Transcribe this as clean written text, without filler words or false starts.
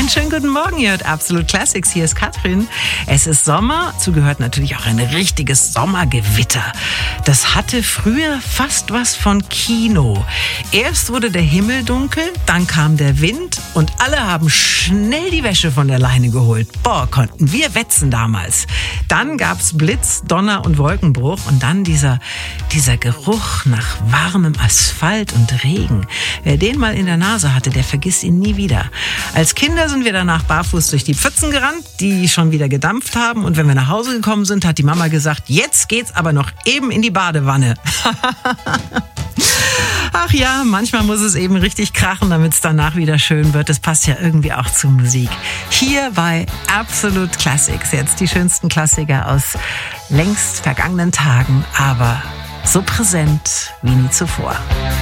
Einen schönen guten Morgen, ihr hört Absolut Classics, hier ist Katrin. Es ist Sommer, dazu gehört natürlich auch ein richtiges Sommergewitter. Das hatte früher fast was von Kino. Erst wurde der Himmel dunkel, dann kam der Wind und alle haben schnell die Wäsche von der Leine geholt. Boah, konnten wir wetzen damals. Dann gab's Blitz, Donner und Wolkenbruch und dann dieser Geruch nach warmem Asphalt und Regen. Wer den mal in der Nase hatte, der vergisst ihn nie wieder. Als Kinder sind wir danach barfuß durch die Pfützen gerannt, die schon wieder gedampft haben. Und wenn wir nach Hause gekommen sind, hat die Mama gesagt, jetzt geht's aber noch eben in die Badewanne. Ach ja, manchmal muss es eben richtig krachen, damit es danach wieder schön wird. Das passt ja irgendwie auch zur Musik. Hier bei Absolut Classics. Jetzt die schönsten Klassiker aus längst vergangenen Tagen, aber so präsent wie nie zuvor.